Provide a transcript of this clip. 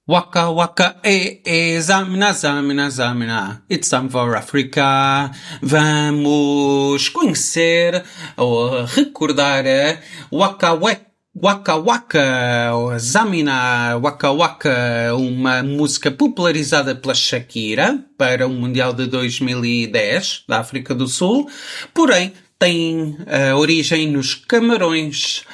Waka waka zamina zamina zamina. It's time for Africa. Vamos conhecer ou recordar Waka Waka Waka, ou Zamina Waka Waka, uma música popularizada pela Shakira para o Mundial de 2010 da África do Sul, porém tem origem nos Camarões.